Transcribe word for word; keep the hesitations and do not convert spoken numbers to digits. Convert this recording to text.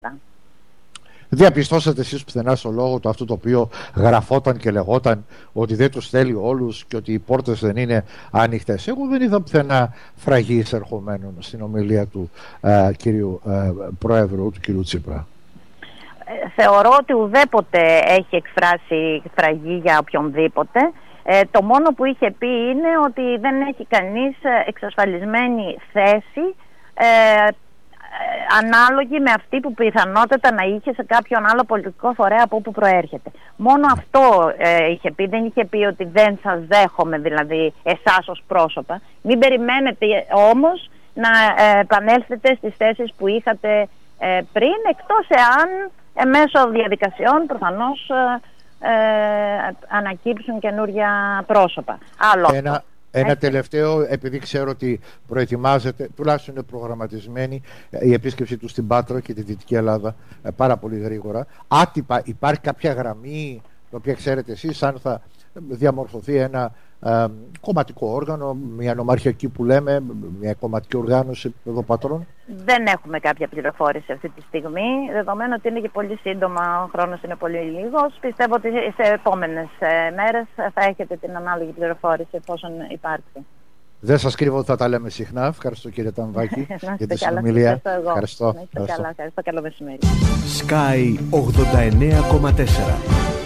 Διαπιστώσατε εσείς πουθενά στο λόγο του αυτό το οποίο γραφόταν και λεγόταν ότι δεν τους θέλει όλους και ότι οι πόρτες δεν είναι ανοιχτές? Εγώ δεν είδα πουθενά φραγή εισερχομένων στην ομιλία του ε, κυρίου ε, Προέδρου, του κυρίου Τσίπρα. Ε, θεωρώ ότι ουδέποτε έχει εκφράσει φραγή για οποιονδήποτε. Ε, το μόνο που είχε πει είναι ότι δεν έχει κανείς εξασφαλισμένη θέση ε, ανάλογη με αυτή που πιθανότατα να είχε σε κάποιον άλλο πολιτικό φορέα από όπου προέρχεται. Μόνο αυτό ε, είχε πει, δεν είχε πει ότι δεν σας δέχομαι, δηλαδή εσάς ως πρόσωπα. Μην περιμένετε όμως να ε, επανέλθετε στις θέσεις που είχατε ε, πριν, εκτός εάν ε, μέσω διαδικασιών προφανώς ε, ε, ανακύψουν καινούργια πρόσωπα. Άλλο Ένα... Ένα τελευταίο, επειδή ξέρω ότι προετοιμάζεται, τουλάχιστον είναι προγραμματισμένη η επίσκεψη του στην Πάτρα και τη Δυτική Ελλάδα πάρα πολύ γρήγορα. Άτυπα υπάρχει κάποια γραμμή, την οποία ξέρετε εσείς, αν θα διαμορφωθεί ένα ε, κομματικό όργανο, μια νομαρχιακή που λέμε, μια κομματική οργάνωση επίπεδο πατρών? Δεν έχουμε κάποια πληροφόρηση αυτή τη στιγμή, δεδομένου ότι είναι και πολύ σύντομα, ο χρόνος είναι πολύ λίγος. Πιστεύω ότι σε επόμενες μέρες θα έχετε την ανάλογη πληροφόρηση εφόσον υπάρξει. Δεν σας κρύβω ότι θα τα λέμε συχνά. Ευχαριστώ κύριε Ταμβάκη για τη συνομιλία. Ευχαριστώ. Ευχαριστώ. Καλό μεσημέρι. Sky ογδόντα εννέα κόμμα τέσσερα